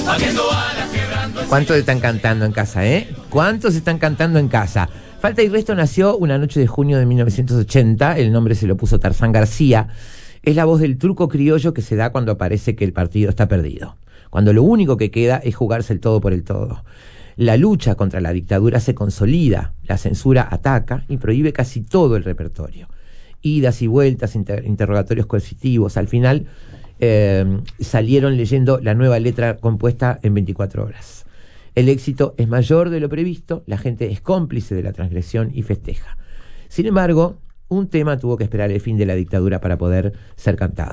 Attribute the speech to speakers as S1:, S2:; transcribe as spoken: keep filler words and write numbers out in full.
S1: ¿Cuántos están cantando en casa, eh? ¿Cuántos están cantando en casa? Falta y Resto nació una noche de junio de mil novecientos ochenta, el nombre se lo puso Tarzán García. Es la voz del truco criollo que se da cuando parece que el partido está perdido, cuando lo único que queda es jugarse el todo por el todo. La lucha contra la dictadura se consolida, la censura ataca y prohíbe casi todo el repertorio. Idas y vueltas, inter- interrogatorios coercitivos, al final eh, salieron leyendo la nueva letra compuesta en veinticuatro horas. El éxito es mayor de lo previsto, la gente es cómplice de la transgresión y festeja. Sin embargo, un tema tuvo que esperar el fin de la dictadura para poder ser cantado.